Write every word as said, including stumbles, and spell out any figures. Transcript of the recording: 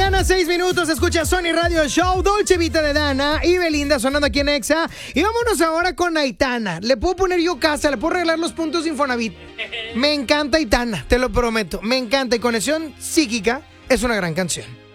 mañana, seis minutos, escucha Sony Radio Show, Dolce Vita de Dana y Belinda sonando aquí en Exa. Y vámonos ahora con Aitana. Le puedo poner yo casa, le puedo regalar los puntos de Infonavit. Me encanta Aitana, te lo prometo. Me encanta y Conexión Psíquica es una gran canción.